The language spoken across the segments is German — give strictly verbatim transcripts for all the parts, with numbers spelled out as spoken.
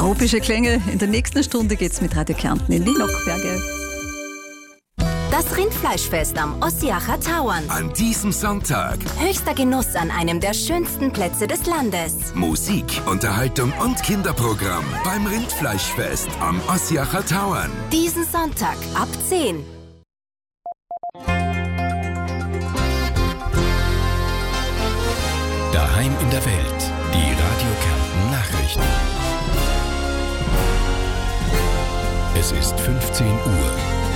Tropische Klänge. In der nächsten Stunde geht's mit Radio Kärnten in die Nockberge. Das Rindfleischfest am Ossiacher Tauern. An diesem Sonntag. Höchster Genuss an einem der schönsten Plätze des Landes. Musik, Unterhaltung und Kinderprogramm beim Rindfleischfest am Ossiacher Tauern. Diesen Sonntag ab zehn. Daheim in der Welt. Die Radio Kärnten Nachrichten. Es ist fünfzehn Uhr.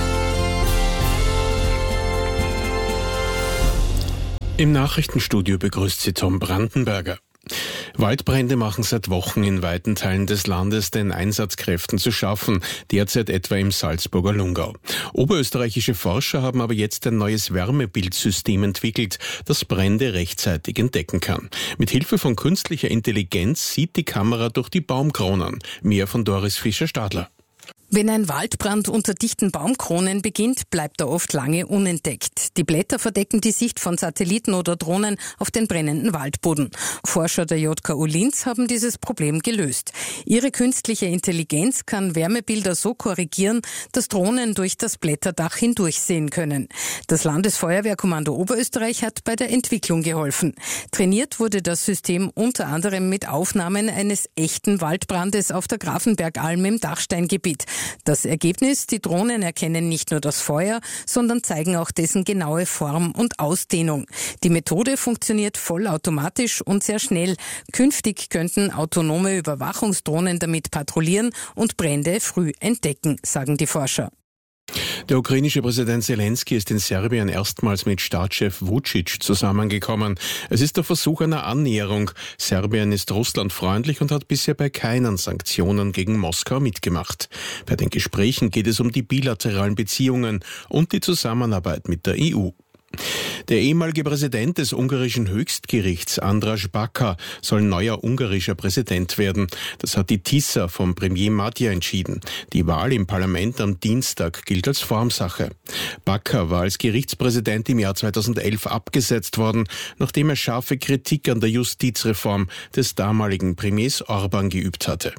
Im Nachrichtenstudio begrüßt Sie Tom Brandenberger. Waldbrände machen seit Wochen in weiten Teilen des Landes den Einsatzkräften zu schaffen, derzeit etwa im Salzburger Lungau. Oberösterreichische Forscher haben aber jetzt ein neues Wärmebildsystem entwickelt, das Brände rechtzeitig entdecken kann. Mit Hilfe von künstlicher Intelligenz sieht die Kamera durch die Baumkronen. Mehr von Doris Fischer-Stadler. Wenn ein Waldbrand unter dichten Baumkronen beginnt, bleibt er oft lange unentdeckt. Die Blätter verdecken die Sicht von Satelliten oder Drohnen auf den brennenden Waldboden. Forscher der J K U Linz haben dieses Problem gelöst. Ihre künstliche Intelligenz kann Wärmebilder so korrigieren, dass Drohnen durch das Blätterdach hindurchsehen können. Das Landesfeuerwehrkommando Oberösterreich hat bei der Entwicklung geholfen. Trainiert wurde das System unter anderem mit Aufnahmen eines echten Waldbrandes auf der Grafenbergalm im Dachsteingebiet. Das Ergebnis: Die Drohnen erkennen nicht nur das Feuer, sondern zeigen auch dessen genaue Form und Ausdehnung. Die Methode funktioniert vollautomatisch und sehr schnell. Künftig könnten autonome Überwachungsdrohnen damit patrouillieren und Brände früh entdecken, sagen die Forscher. Der ukrainische Präsident Zelensky ist in Serbien erstmals mit Staatschef Vučić zusammengekommen. Es ist der Versuch einer Annäherung. Serbien ist russlandfreundlich und hat bisher bei keinen Sanktionen gegen Moskau mitgemacht. Bei den Gesprächen geht es um die bilateralen Beziehungen und die Zusammenarbeit mit der E U. Der ehemalige Präsident des ungarischen Höchstgerichts, András Baka, soll neuer ungarischer Präsident werden. Das hat die Tisza vom Premier Magyar entschieden. Die Wahl im Parlament am Dienstag gilt als Formsache. Baka war als Gerichtspräsident im Jahr zweitausendelf abgesetzt worden, nachdem er scharfe Kritik an der Justizreform des damaligen Premiers Orbán geübt hatte.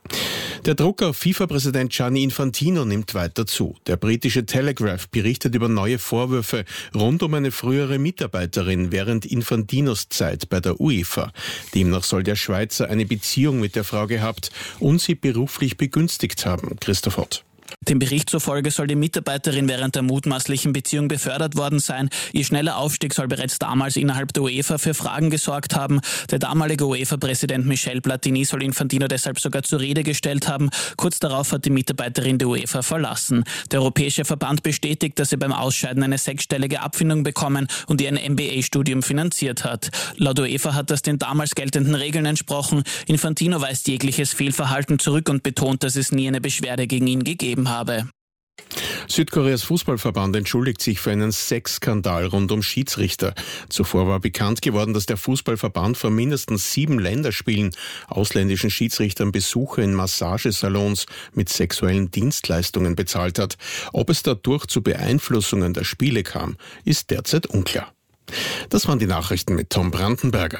Der Druck auf FIFA-Präsident Gianni Infantino nimmt weiter zu. Der britische Telegraph berichtet über neue Vorwürfe rund um eine frühere Mitarbeiterin während Infantinos Zeit bei der UEFA. Demnach soll der Schweizer eine Beziehung mit der Frau gehabt und sie beruflich begünstigt haben. Christoph Ott. Dem Bericht zufolge soll die Mitarbeiterin während der mutmaßlichen Beziehung befördert worden sein. Ihr schneller Aufstieg soll bereits damals innerhalb der UEFA für Fragen gesorgt haben. Der damalige UEFA-Präsident Michel Platini soll Infantino deshalb sogar zur Rede gestellt haben. Kurz darauf hat die Mitarbeiterin die UEFA verlassen. Der Europäische Verband bestätigt, dass sie beim Ausscheiden eine sechsstellige Abfindung bekommen und ihr ein M B A-Studium finanziert hat. Laut UEFA hat das den damals geltenden Regeln entsprochen. Infantino weist jegliches Fehlverhalten zurück und betont, dass es nie eine Beschwerde gegen ihn gegeben habe. Südkoreas Fußballverband entschuldigt sich für einen Sexskandal rund um Schiedsrichter. Zuvor war bekannt geworden, dass der Fußballverband vor mindestens sieben Länderspielen ausländischen Schiedsrichtern Besuche in Massagesalons mit sexuellen Dienstleistungen bezahlt hat. Ob es dadurch zu Beeinflussungen der Spiele kam, ist derzeit unklar. Das waren die Nachrichten mit Tom Brandenberger.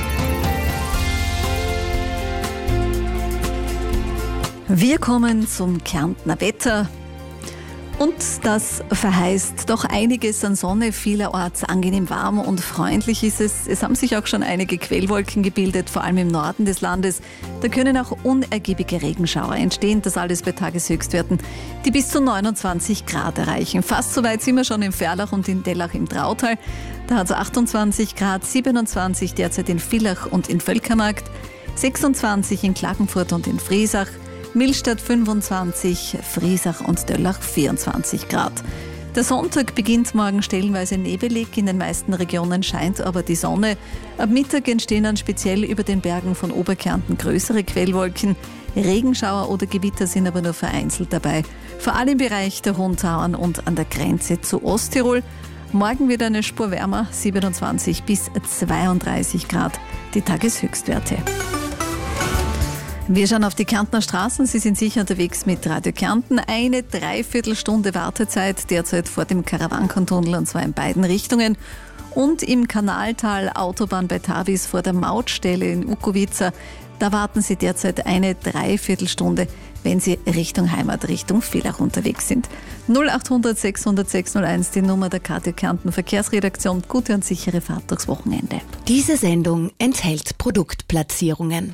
Wir kommen zum Kärntner Wetter. Und das verheißt doch einiges an Sonne, vielerorts angenehm warm und freundlich ist es. Es haben sich auch schon einige Quellwolken gebildet, vor allem im Norden des Landes. Da können auch unergiebige Regenschauer entstehen, das alles bei Tageshöchstwerten, die bis zu neunundzwanzig Grad erreichen. Fast so weit sind wir schon in Ferlach und in Dellach im Trautal. Da hat es achtundzwanzig Grad, siebenundzwanzig derzeit in Villach und in Völkermarkt, sechsundzwanzig in Klagenfurt und in Friesach, Millstatt fünfundzwanzig, Friesach und Döllach vierundzwanzig Grad. Der Sonntag beginnt morgen stellenweise nebelig, in den meisten Regionen scheint aber die Sonne. Ab Mittag entstehen dann speziell über den Bergen von Oberkärnten größere Quellwolken. Regenschauer oder Gewitter sind aber nur vereinzelt dabei, vor allem im Bereich der Hohen und an der Grenze zu Osttirol. Morgen wird eine Spur wärmer, siebenundzwanzig bis zweiunddreißig Grad, die Tageshöchstwerte. Wir schauen auf die Kärntner Straßen. Sie sind sicher unterwegs mit Radio Kärnten. Eine Dreiviertelstunde Wartezeit derzeit vor dem Karawankentunnel, und zwar in beiden Richtungen. Und im Kanaltal Autobahn bei Tavis vor der Mautstelle in Ukowica. Da warten Sie derzeit eine Dreiviertelstunde, wenn Sie Richtung Heimat, Richtung Villach unterwegs sind. null acht hundert sechshundert sechshunderteins, die Nummer der K T Kärnten Verkehrsredaktion. Gute und sichere Fahrt durchs Wochenende. Diese Sendung enthält Produktplatzierungen.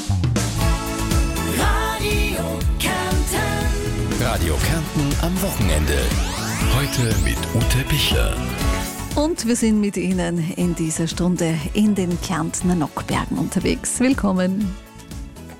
Radio Kärnten. Radio Kärnten am Wochenende. Heute mit Ute Pichler. Und wir sind mit Ihnen in dieser Stunde in den Kärntner Nockbergen unterwegs. Willkommen.